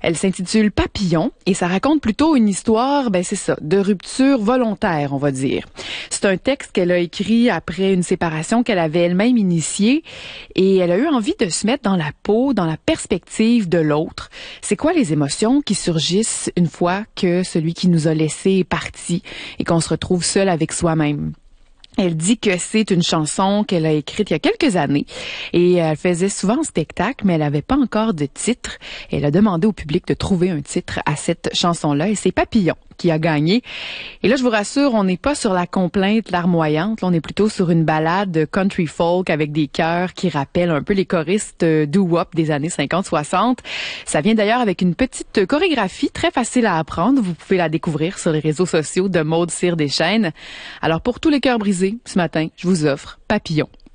Elle s'intitule Papillon et ça raconte plutôt une histoire, c'est ça, de rupture volontaire, on va dire. C'est un texte qu'elle a écrit après une séparation qu'elle avait elle-même initiée et elle a eu envie de se mettre dans la peau, dans la perspective de l'autre. C'est quoi les émotions qui surgissent une fois que celui qui nous a laissés est parti et qu'on se retrouve seul avec soi-même? Elle dit que c'est une chanson qu'elle a écrite il y a quelques années et elle faisait souvent en spectacle, mais elle n'avait pas encore de titre. Elle a demandé au public de trouver un titre à cette chanson-là et c'est Papillon qui a gagné. Et là, je vous rassure, on n'est pas sur la complainte larmoyante. Là, on est plutôt sur une ballade country folk avec des chœurs qui rappellent un peu les choristes doo-wop des années 50-60. Ça vient d'ailleurs avec une petite chorégraphie très facile à apprendre. Vous pouvez la découvrir sur les réseaux sociaux de Maude Cyr Deschênes. Alors, pour tous les cœurs brisés, ce matin, je vous offre Papillon.